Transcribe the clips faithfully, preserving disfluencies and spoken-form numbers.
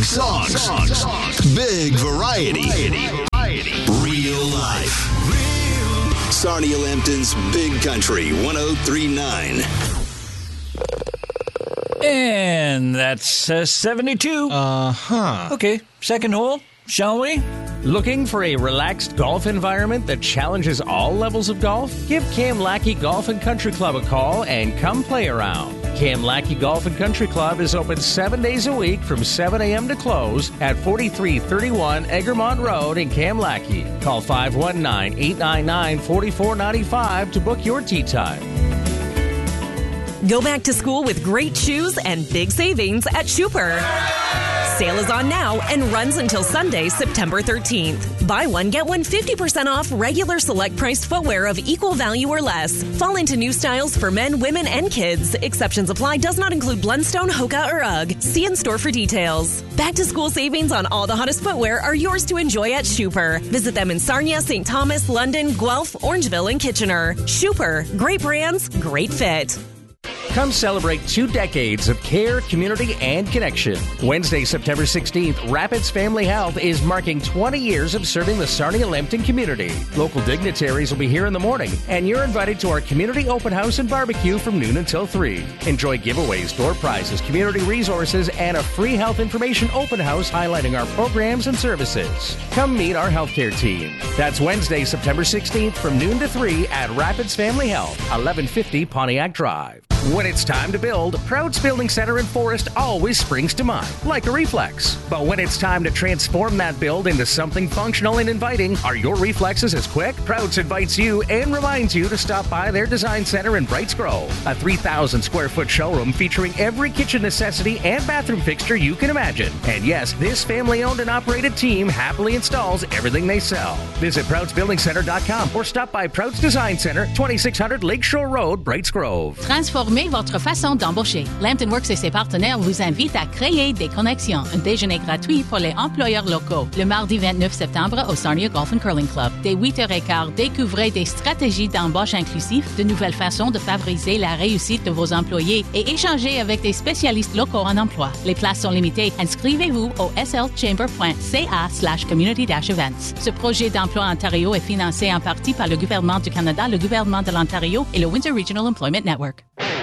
songs, songs. Big variety. Real life. Sarnia Lambton's Big Country one oh three point nine. And that's uh, seventy-two. Uh-huh. Okay, second hole, shall we? Looking for a relaxed golf environment that challenges all levels of golf? Give Cam Lackey Golf and Country Club a call and come play around. Cam Lackey Golf and Country Club is open seven days a week from seven a.m. to close at forty-three thirty-one Egremont Road in Cam Lackey. Call five one nine, eight nine nine, four four nine five to book your tee time. Go back to school with great shoes and big savings at Schuper. Sale is on now and runs until Sunday, September thirteenth. Buy one, get one fifty percent off regular select priced footwear of equal value or less. Fall into new styles for men, women, and kids. Exceptions apply. Does not include Blundstone, Hoka, or UGG. See in store for details. Back to school savings on all the hottest footwear are yours to enjoy at Schuper. Visit them in Sarnia, Saint Thomas, London, Guelph, Orangeville, and Kitchener. Schuper. Great brands, great fit. Come celebrate two decades of care, community, and connection. Wednesday, September sixteenth, Rapids Family Health is marking twenty years of serving the Sarnia Lambton community. Local dignitaries will be here in the morning, and you're invited to our community open house and barbecue from noon until three. Enjoy giveaways, door prizes, community resources, and a free health information open house highlighting our programs and services. Come meet our healthcare team. That's Wednesday, September sixteenth from noon to three at Rapids Family Health, eleven fifty Pontiac Drive. When it's time to build, Prouds Building Center in Forest always springs to mind, like a reflex. But when it's time to transform that build into something functional and inviting, are your reflexes as quick? Prouds invites you and reminds you to stop by their design center in Brights Grove, a three thousand square foot showroom featuring every kitchen necessity and bathroom fixture you can imagine. And yes, this family-owned and operated team happily installs everything they sell. Visit Prouds Building Center dot com or stop by Prouds Design Center, twenty-six hundred Lakeshore Road, Brights Grove. Transformez votre façon d'embaucher. Lambton Works et ses partenaires vous invitent à créer des connexions. Un déjeuner gratuit pour les employeurs locaux. Le mardi vingt-neuf septembre au Sarnia Golf and Curling Club. Dès huit heures quinze, découvrez des stratégies d'embauche inclusives, de nouvelles façons de favoriser la réussite de vos employés et échanger avec des spécialistes locaux en emploi. Les places sont limitées. Inscrivez-vous au slchamber.ca slash community-events. Ce projet d'emploi Ontario est financé en partie par le gouvernement du Canada, le gouvernement de l'Ontario et le Windsor Regional Employment Network.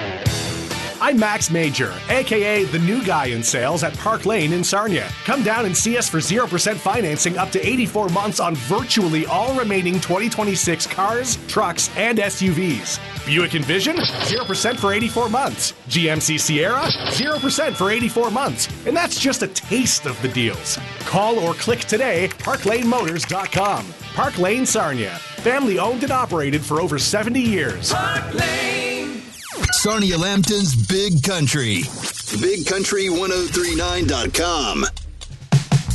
I'm Max Major, a k a the new guy in sales at Park Lane in Sarnia. Come down and see us for zero percent financing up to eighty-four months on virtually all remaining twenty twenty-six cars, trucks, and S U Vs. Buick Envision, zero percent for eighty-four months. G M C Sierra, zero percent for eighty-four months. And that's just a taste of the deals. Call or click today, park lane motors dot com. Park Lane Sarnia, family owned and operated for over seventy years. Park Lane. Sarnia Lambton's Big Country. Big Country ten thirty-nine dot com.